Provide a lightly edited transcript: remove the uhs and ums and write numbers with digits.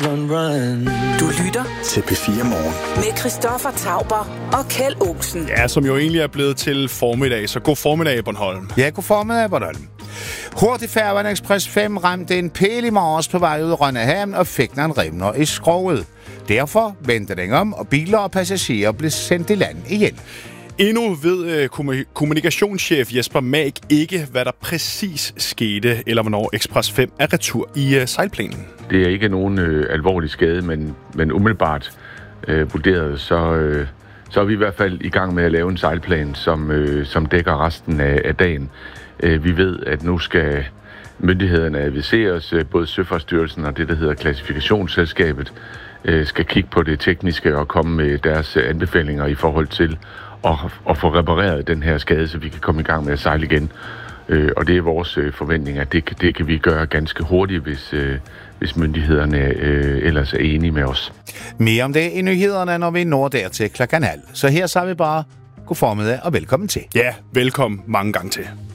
Du lytter til P4 Morgen med Christoffer Tauber og Kjeld Olsen. Ja, som jo egentlig er blevet til formiddag, så god formiddag, Bornholm. Ja, god formiddag, Bornholm. Hurtigfærgen Express 5 ramte en pæl i morges på vej ud af Rønnehavn og fik en revner i skroget. Derfor vendte den om, og biler og passagerer blev sendt i land igen. Endnu ved kommunikationschef Jesper Mag ikke, hvad der præcis skete, eller hvornår Express 5 er retur i sejlplanen. Det er ikke nogen alvorlig skade, men umiddelbart vurderet, så er vi i hvert fald i gang med at lave en sejlplan, som dækker resten af dagen. Vi ved, at nu skal myndighederne adviseres, både Søfartsstyrelsen og det, der hedder Klassifikationsselskabet, skal kigge på det tekniske og komme med deres anbefalinger i forhold til at få repareret den her skade, så vi kan komme i gang med at sejle igen. Og det er vores forventning, at det kan vi gøre ganske hurtigt, hvis myndighederne ellers er enige med os. Mere om det i nyhederne, når vi når dertil klokken halv. Så her så vi bare god formiddag og velkommen til. Ja, velkommen mange gange til.